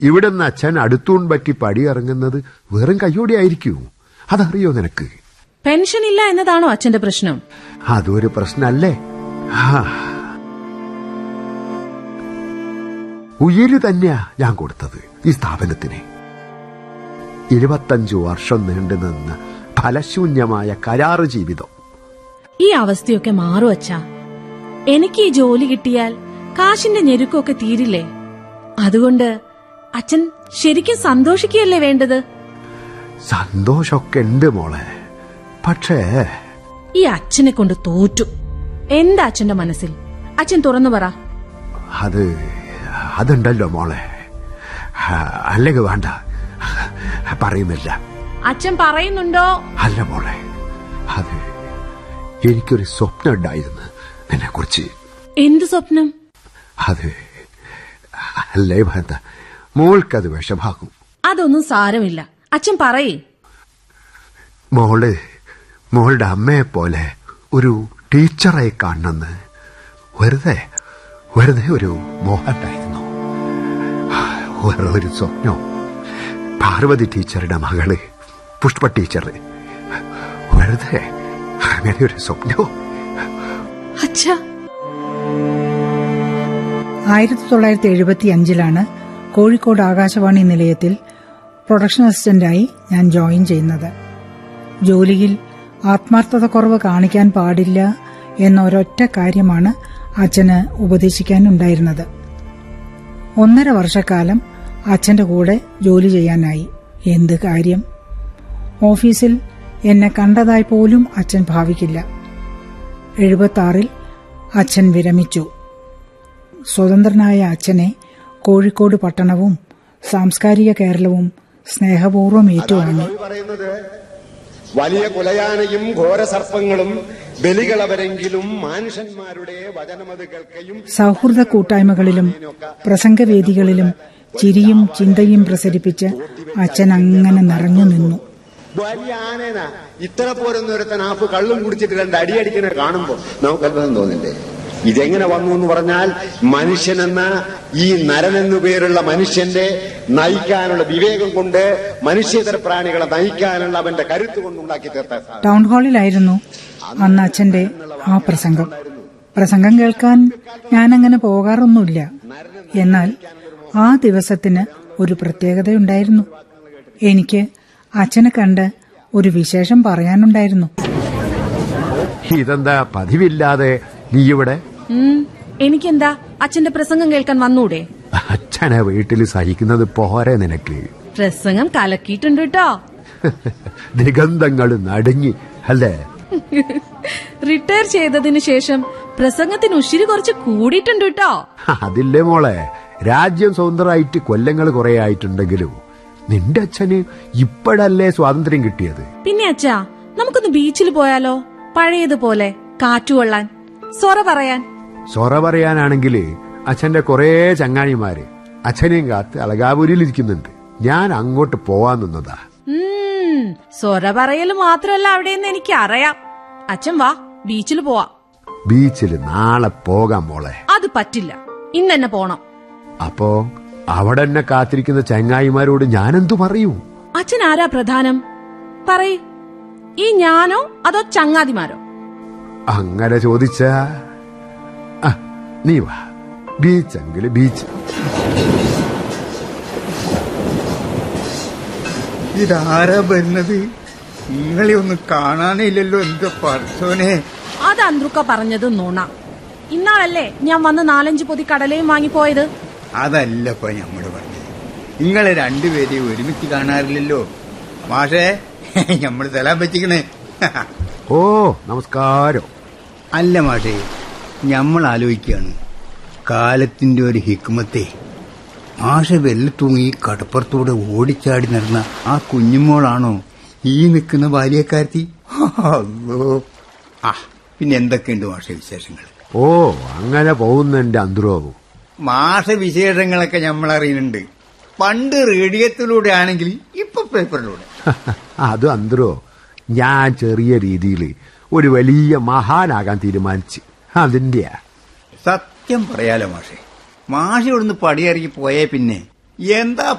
ഇവിടുന്ന് അച്ഛൻ അടുത്തൂൺ പറ്റി പടിയിറങ്ങുന്നത് വെറും കയ്യോടെ ആയിരിക്കൂ. അതറിയോ നിനക്ക്? പെൻഷൻ ഇല്ല എന്നതാണോ അച്ഛന്റെ പ്രശ്നം? അതൊരു പ്രശ്നല്ലേ. ഉയിര് തന്നെയാ ഞാൻ കൊടുത്തത് ഈ സ്ഥാപനത്തിന്. 25 വർഷം നീണ്ടുനിന്ന ഫലശൂന്യമായ കരാറ് ജീവിതം. ഈ അവസ്ഥയൊക്കെ മാറും അച്ഛാ. എനിക്ക് ഈ ജോലി കിട്ടിയാൽ കാശിന്റെ ഞെരുക്കമൊക്കെ തീരില്ലേ? അതുകൊണ്ട് അച്ഛൻ ശരിക്കും സന്തോഷിക്കുകയല്ലേ വേണ്ടത്? സന്തോഷമൊക്കെ ഉണ്ട് മോളെ. പക്ഷേ ഈ അച്ഛനെ കൊണ്ട് തോറ്റു. എന്താ അച്ഛന്റെ മനസ്സിൽ? അച്ഛൻ തുറന്നു പറ. അതുണ്ടല്ലോ മോളെ. അല്ലെങ്കിൽ വേണ്ട, പറയുന്നില്ല. അച്ഛൻ പറയുന്നുണ്ടോ? അല്ല മോളെ, അത് എനിക്കൊരു സ്വപ്നം ഉണ്ടായിരുന്നു നിന്നെ കുറിച്ച്. എന്ത് സ്വപ്നം? അത് അല്ലേ വേണ്ട, മോൾക്കത് വിഷമാകും. അതൊന്നും സാരമില്ല, അച്ഛൻ പറയേ. മോളുടെ അമ്മയെ പോലെ ഒരു ടീച്ചറായി കാണണമെന്ന് വെറുതെ ഒരു മോഹമുണ്ടായിരുന്നു. വേറെ ഒരു സ്വപ്നം. പാർവതി ടീച്ചറുടെ മകള് പുഷ്പ ടീച്ചർ. വെറുതെ അങ്ങനെ ഒരു സ്വപ്നം. 1975 കോഴിക്കോട് ആകാശവാണി നിലയത്തിൽ പ്രൊഡക്ഷൻ അസിസ്റ്റന്റായി ഞാൻ ജോയിൻ ചെയ്യുന്നത്. ജോലിയിൽ ആത്മാർത്ഥത കുറവ് കാണിക്കാൻ പാടില്ല എന്ന ഒരൊറ്റ കാര്യമാണ് അച്ഛന് ഉപദേശിക്കാനുണ്ടായിരുന്നത്. 1.5 വർഷക്കാലം അച്ഛന്റെ കൂടെ ജോലി ചെയ്യാനായി. എന്ത് കാര്യം? ഓഫീസിൽ എന്നെ കണ്ടതായി പോലും അച്ഛൻ ഭാവിക്കില്ല. 76 അച്ഛൻ വിരമിച്ചു. സ്വതന്ത്രനായ അച്ഛനെ കോഴിക്കോട് പട്ടണവും സാംസ്കാരിക കേരളവും സ്നേഹപൂർവ്വം ഏറ്റുവാങ്ങി. വലിയ കുലയാനയും ഘോരസർപ്പങ്ങളും ബലികളവരെങ്കിലും മനുഷ്യന്മാരുടെ വചനമത് കേൾക്കയും. സൗഹൃദ കൂട്ടായ്മകളിലും പ്രസംഗവേദികളിലും ചിരിയും ചിന്തയും പ്രസരിപ്പിച്ച് അച്ഛൻ അങ്ങനെ നിറഞ്ഞു നിന്നു. വലിയ ആനേന ഇത്ര പോരൊന്നൊരുത്തൻ ആപ്പ് കള്ളും കുടിച്ചിട്ട് 2 അടിയടിക്കുന്ന കാണുമ്പോ നമുക്ക് അത്ഭുതം തോന്നില്ലേ? ഇതെങ്ങനെ വന്നു എന്ന് പറഞ്ഞാൽ മനുഷ്യനെന്ന ഈ നരനെന്നു പേരുള്ള മനുഷ്യന്റെ നയിക്കാനുള്ള വിവേകം കൊണ്ട് മനുഷ്യേതര പ്രാണികളെ നയിക്കാനുള്ള അവന്റെ കരുത്ത് കൊണ്ടുണ്ടാക്കി തീർത്ത ടൗൺ ഹാളിലായിരുന്നു അന്ന് അച്ഛന്റെ ആ പ്രസംഗം കേൾക്കാൻ ഞാനങ്ങനെ പോകാറൊന്നുമില്ല. എന്നാൽ ആ ദിവസത്തിന് ഒരു പ്രത്യേകതയുണ്ടായിരുന്നു. എനിക്ക് അച്ഛനെ കണ്ട് ഒരു വിശേഷം പറയാനുണ്ടായിരുന്നു. ഇതെന്താ പതിവില്ലാതെ നീ ഇവിടെ? എനിക്കെന്താ, അച്ഛന്റെ പ്രസംഗം കേൾക്കാൻ വന്നൂടെ? അച്ഛനെ വീട്ടിൽ സഹിക്കുന്നത് പോരെ നിനക്ക്? പ്രസംഗം കലക്കിയിട്ടുണ്ട് കേട്ടോ. നിഗന്ധങ്ങൾ നടുങ്ങി അല്ലേ? റിട്ടയർ ചെയ്തതിനു ശേഷം പ്രസംഗത്തിന് ഉശിരി കുറച്ച് കൂടിയിട്ടുണ്ട് കേട്ടോ. അതില്ലേ മോളെ, രാജ്യം സ്വതന്ത്രമായിട്ട് കൊല്ലങ്ങൾ കുറെ ആയിട്ടുണ്ടെങ്കിലും നിന്റെ അച്ഛന് ഇപ്പോഴല്ലേ സ്വാതന്ത്ര്യം കിട്ടിയത്? പിന്നെ അച്ഛാ, നമുക്കൊന്ന് ബീച്ചിൽ പോയാലോ? പഴയതുപോലെ കാറ്റുകൊള്ളാൻ, സൊറ പറയാനാണെങ്കിൽ അച്ഛന്റെ കുറെ ചങ്ങാഴിമാര് അച്ഛനെയും കാത്ത് അളകാപുരിയിൽ ഇരിക്കുന്നുണ്ട്. ഞാൻ അങ്ങോട്ട് പോവാൻ നിന്നതാ. സൊറ പറയല് മാത്രമല്ല അവിടെയെന്ന് എനിക്ക് അറിയാം. അച്ഛൻ വാ, ബീച്ചിൽ പോവാ. ബീച്ചിൽ നാളെ പോകാം മോളെ. അത് പറ്റില്ല, ഇന്ന് തന്നെ പോണം. അപ്പോ അവിടെ എന്നെ കാത്തിരിക്കുന്ന ചങ്ങായിമാരോട് ഞാനെന്തു പറയൂ? അച്ഛൻ ആരാ പ്രധാനം? പറയ്, ഈ ഞാനോ അതോ ചങ്ങാതിമാരോ? അങ്ങനെ ചോദിച്ചാ നീ വാ, ബീച്ചെങ്കില് ബീച്ച്. ഇതാരാ വരുന്നത്? നിങ്ങളെ ഒന്നും കാണാനില്ലല്ലോ. എന്താ പറച്ചോനെ? അത് അന്ത്രുക്ക പറഞ്ഞത് നുണ. ഇന്നാളല്ലേ ഞാൻ വന്ന് 4-5 പൊതി കടലയും വാങ്ങിപ്പോയത്? അതല്ലപ്പോ ഞമ്മള് പറഞ്ഞത്. നിങ്ങളെ രണ്ടുപേരെയും ഒരുമിച്ച് കാണാറില്ലല്ലോ. മാഷേ, ഞമ്മള് തലാൻ പറ്റിക്കണേ. ഓ നമസ്കാരം. അല്ല മാഷേ, ഞമ്മൾ ആലോചിക്കുകയാണ്, കാലത്തിന്റെ ഒരു ഹിക്മത്തെ. മാഷ വെല്ലത്തൂങ്ങി കടപ്പുറത്തൂടെ ഓടിച്ചാടി നടന്ന ആ കുഞ്ഞുമോളാണോ ഈ നിൽക്കുന്ന ബാല്യക്കാരത്തി? പിന്നെ എന്തൊക്കെയുണ്ട് മാഷ വിശേഷങ്ങൾ? ഓ അങ്ങനെ പോകുന്നുണ്ട് അന്തരവും. മാഷ വിശേഷങ്ങളൊക്കെ ഞമ്മളറിയുന്നുണ്ട്. പണ്ട് റേഡിയത്തിലൂടെ ആണെങ്കിൽ ഇപ്പൊ പേപ്പറിലൂടെ. അത് അന്തരോ, ഞാൻ ചെറിയ രീതിയിൽ ഒരു വലിയ മഹാനാകാൻ തീരുമാനിച്ചു. അതിന്റെ സത്യം പറയാലോ മാഷെ, മാഷ ഇവിടുന്ന് പടിയിറങ്ങി പോയേ പിന്നെ എന്താ